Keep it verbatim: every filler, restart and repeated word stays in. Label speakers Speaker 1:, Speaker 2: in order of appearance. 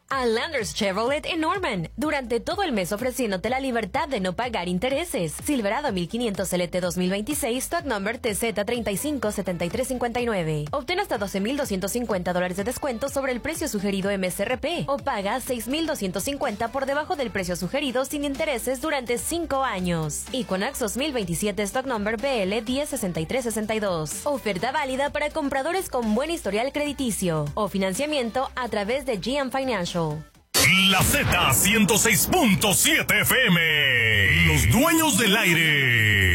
Speaker 1: a Landers Chevrolet en Norman. Durante todo el mes ofreciéndote la libertad de no pagar intereses. Silverado mil quinientos L T dos mil veintiséis, stock number T Z treinta y cinco setenta y tres cincuenta y nueve. Obtén hasta doce mil doscientos cincuenta dólares de descuento sobre el precio sugerido M S R P o paga seis mil doscientos cincuenta por debajo del precio sugerido sin intereses durante cinco años. Equinox dos mil veintisiete, stock number B L diez sesenta y tres sesenta y dos. Oferta válida para compradores con buen historial crediticio o financiamiento a través de G M Financial.
Speaker 2: La Z ciento seis punto siete F M. Los dueños del aire.